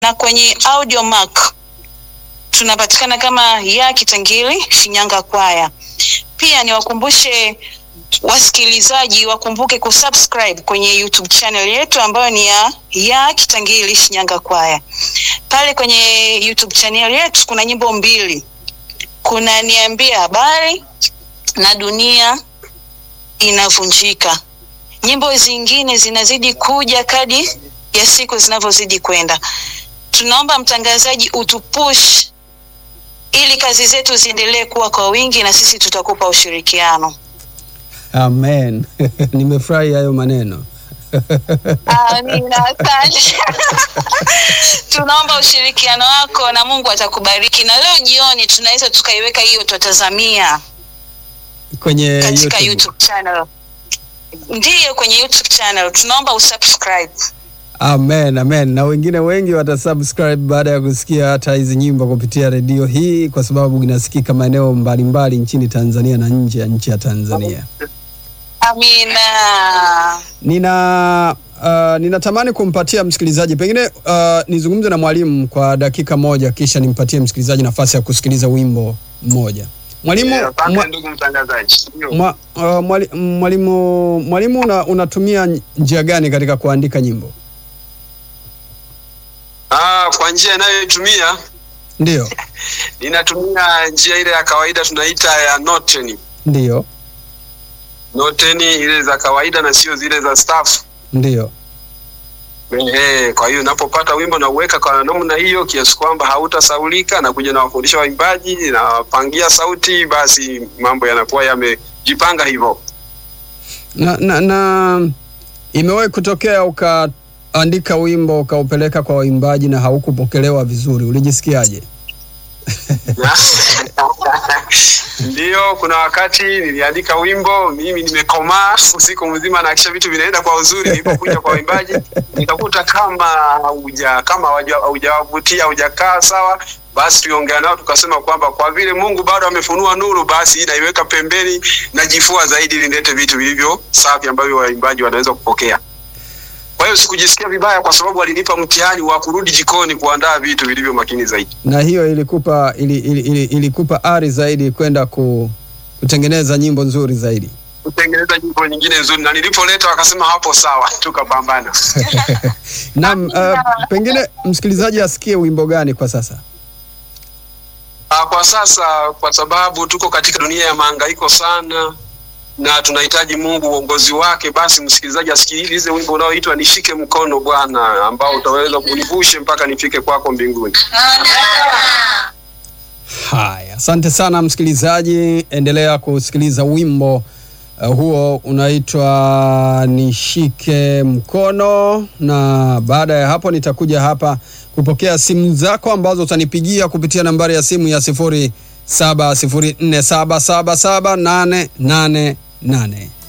na kwenye Audiomack tunapatikana kama ya Kitangili Shinyanga Kwaya. Pia niwakumbushe wasikilizaji wakumbuke kusubscribe kwenye YouTube channel yetu ambayo ni ya Kitangili Shinyanga Kwaya. Pale kwenye YouTube channel yetu kuna nyimbo 2. Kuna Niambie Habari na Dunia Inavunjika. Nyimbo zingine zinazidi kuja kadi ya siku zinavyozidi kwenda. Tunaomba mtangazaji utupush ili kazi zetu ziendelee kuwa kwa wingi na sisi tutakupa ushirikiano. Amen. Nimefurahi hayo maneno. Amina, asante. Tunaomba ushirikiano wako na Mungu atakubariki. Na leo jioni tunaweza tukaiweka hiyo tutazamia kwenye katika YouTube channel. Ndiyo, kwenye YouTube channel. Tunaomba usubscribe. Amen, amen. Na wengine wengi watasubscribe baada ya kusikia hata hizi nyimbo kupitia redio hii, kwa sababu inasikika maeneo mbalimbali nchini Tanzania na nje ya nchi ya Tanzania. Amina. Ninatamani kumpatia msikilizaji, pengine nizungumze na mwalimu kwa dakika moja kisha nimpatie msikilizaji nafasi ya kusikiliza wimbo mmoja. Mwalimu, ndugu mtangazaji. Mwalimu unatumia njia gani katika kuandika nyimbo? Kwa njia ninayotumia ndio ninatumia njia ile ya kawaida tunaita ya noteni. Ndio. Noteni ile za kawaida na sio zile za staff. Ndio. Kwa hiyo unapopata wimbo na uweka kwa namna hiyo kiasi kwamba hautasaulika, na kuja na wafundisha waimbaji na pangia sauti, basi mambo yanakuwa yamejipanga hivyo. Na imewahi kutokea ukaandika wimbo ukaupeleka kwa waimbaji na haukupokelewa vizuri, ulijisikiaje? Ndio, kuna wakati niliandika wimbo mimi nimekomaa usiku mzima na kisha vitu vinaenda kwa uzuri, nilipokuja kwa waimbaji nikakuta kama hujawavutia, hujakaa sawa. Basi tuongea nao tukasema kwamba kwa vile Mungu bado amefunua nuru, basi naiweka pembeni na jifua zaidi ili nilete vitu vilivyo safi ambavyo waimbaji wanaweza kupokea. Kwa hiyo sikujisikia vibaya kwa sababu walinipa mtihani wa kurudi jikoni kuandaa vitu vilivyo makini zaidi. Na hiyo ilikupa ari zaidi kwenda kutengeneza nyimbo nzuri zaidi. Kutengeneza nyimbo nyingine nzuri, na nilipoleta wakasema hapo sawa, tukapambana. Pengine msikilizaji asikie wimbo gani kwa sasa? Kwa sasa, kwa sababu tuko katika dunia ya mahangaiko sana na tunahitaji Mungu uongozi wake, basi msikilizaji asikilize wimbo unaoitwa Nishike Mkono Bwana, ambao utaweza kunivusha mpaka nifike kwako mbinguni. Haya, asante sana msikilizaji, endelea kusikiliza wimbo huo unaitwa Nishike Mkono, na baada ya hapo nitakuja hapa kupokea simu zako ambazo utanipigia kupitia nambari ya simu ya 0704777888.